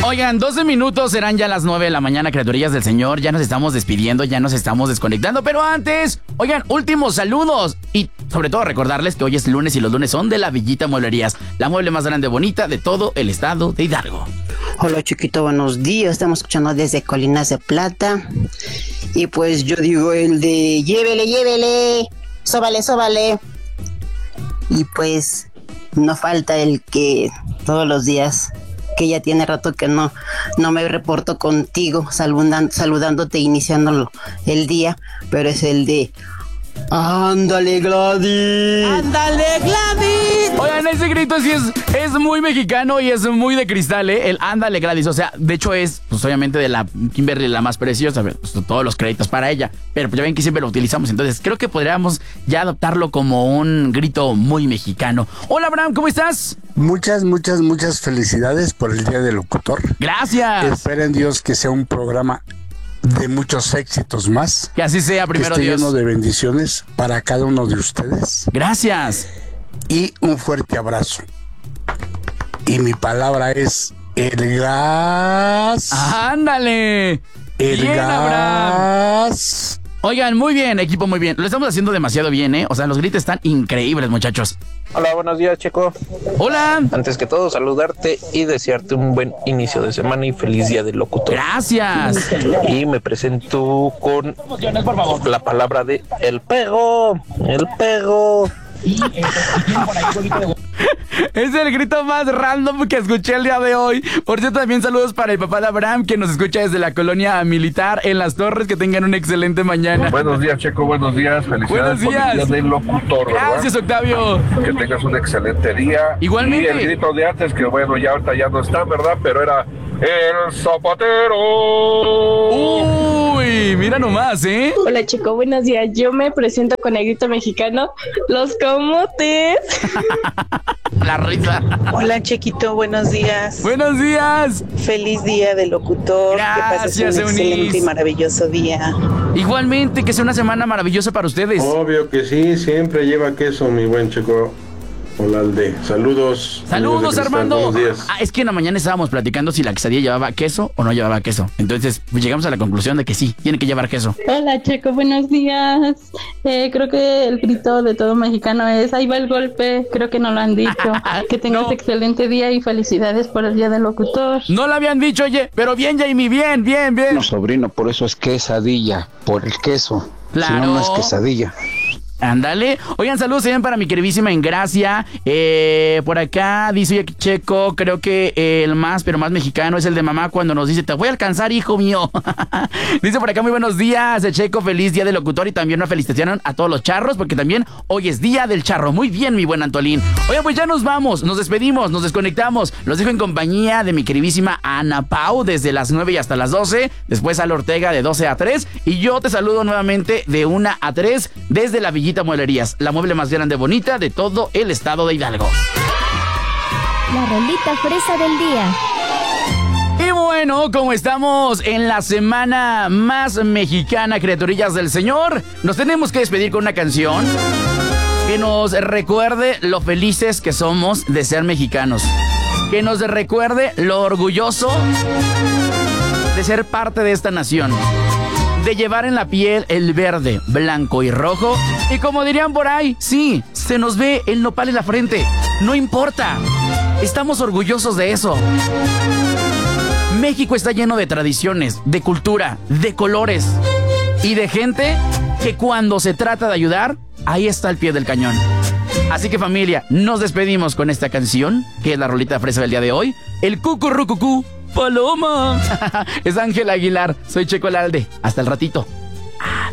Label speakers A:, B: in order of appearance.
A: Oigan, 12 minutos, serán ya las 9 de la mañana, criaturillas del Señor. Ya nos estamos despidiendo, ya nos estamos desconectando. Pero antes, oigan, últimos saludos. Y sobre todo recordarles que hoy es lunes y los lunes son de La Villita Mueblerías, la mueble más grande y bonita de todo el estado de Hidalgo.
B: Hola chiquito, buenos días. Estamos escuchando desde Colinas de Plata. Y pues yo digo el de llévele, sóbale. Y pues no falta el que todos los días, que ya tiene rato que no me reporto contigo, saludándote, iniciándolo el día, pero es el de ¡ándale, Gladys!
A: ¡Ándale, Gladys! Oigan, ese grito sí es muy mexicano y es muy de cristal, ¿eh? El ándale, Gladys. O sea, de hecho es, pues obviamente de la Kimberly, la más preciosa, pues, todos los créditos para ella. Pero pues, ya ven que siempre lo utilizamos, entonces creo que podríamos ya adoptarlo como un grito muy mexicano. Hola, Abraham, ¿cómo estás?
C: Muchas felicidades por el Día del Locutor.
A: Gracias.
C: Esperen Dios que sea un programa de muchos éxitos más.
A: Que así sea, primero
C: que esté
A: Dios.
C: lleno de bendiciones para cada uno de ustedes.
A: Gracias.
C: Y un fuerte abrazo. Y mi palabra es el gas.
A: ¡Ándale!
C: El
A: bien,
C: gas.
A: Abraham. Oigan, muy bien, equipo, muy bien. Lo estamos haciendo demasiado bien, ¿eh? O sea, los gritos están increíbles, muchachos.
D: Hola, buenos días, Checo.
A: Hola.
D: Antes que todo, saludarte y desearte un buen inicio de semana y feliz Día del Locutor.
A: Gracias.
D: Y me presento con la palabra de el pego.
A: Es el grito más random que escuché el día de hoy. Por cierto, también saludos para el papá de Abraham, que nos escucha desde la colonia militar en Las Torres. Que tengan una excelente mañana.
E: Buenos días, Checo, buenos días. Felicidades por el Día del Locutor, ¿verdad?
A: Gracias, Octavio.
E: Que tengas un excelente día.
A: Igualmente.
E: Y el grito de antes, que bueno, ya ahorita ya no está, ¿verdad? Pero era el zapatero.
A: Uy, mira nomás, ¿eh?
F: Hola, Checo, buenos días. Yo me presento con el grito mexicano, los camotes.
A: La risa.
G: Hola, Chequito, buenos días.
A: Buenos días.
G: Feliz Día del Locutor.
A: Gracias,
G: que pases un excelente y maravilloso día.
A: Igualmente, que sea una semana maravillosa para ustedes.
H: Obvio que sí, siempre lleva queso, mi buen Checo. Hola, Alde. Saludos.
A: Saludos, Armando.
H: Buenos días.
A: Es que en la mañana estábamos platicando si la quesadilla llevaba queso o no llevaba queso. Entonces, pues llegamos a la conclusión de que sí, tiene que llevar queso.
F: Hola, Checo, buenos días. Creo que el grito de todo mexicano es ahí va el golpe. Creo que no lo han dicho. Que tengas excelente día y felicidades por el Día del Locutor.
A: No lo habían dicho, oye, pero bien, Jamie, bien.
I: No, sobrino, por eso es quesadilla, por el queso.
A: Claro.
I: Si no, no es quesadilla.
A: Ándale. Oigan, saludos también para mi queridísima Engracia. Por acá dice, oye, Checo, creo que el más, pero más mexicano es el de mamá cuando nos dice, te voy a alcanzar, hijo mío. Dice por acá, muy buenos días, Checo, feliz Día del Locutor. Y también una felicitación a todos los charros, porque también hoy es Día del Charro. Muy bien, mi buen Antolín. Oigan, pues ya nos vamos, nos despedimos, nos desconectamos. Los dejo en compañía de mi queridísima Ana Pau desde las 9 y hasta las 12. Después Al Ortega de 12 a 3. Y yo te saludo nuevamente de 1 a 3 desde la Villita Mueblerías, la mueble más grande bonita de todo el estado de Hidalgo.
J: La rolita fresa del día.
A: Y bueno, como estamos en la semana más mexicana, criaturillas del Señor, nos tenemos que despedir con una canción que nos recuerde lo felices que somos de ser mexicanos, que nos recuerde lo orgulloso de ser parte de esta nación, de llevar en la piel el verde, blanco y rojo. Y como dirían por ahí, sí, se nos ve el nopal en la frente. No importa, estamos orgullosos de eso. México está lleno de tradiciones, de cultura, de colores y de gente que cuando se trata de ayudar, ahí está al pie del cañón. Así que familia, nos despedimos con esta canción, que es la rolita fresa del día de hoy. El cucurrucucú Paloma. Es Ángel Aguilar, soy Checo Lalde. Hasta el ratito.